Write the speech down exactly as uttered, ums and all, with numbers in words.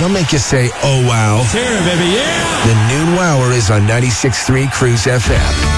They'll make you say, oh, wow. Here, baby, yeah! The Noon Wower is on ninety-six point three Cruise F M.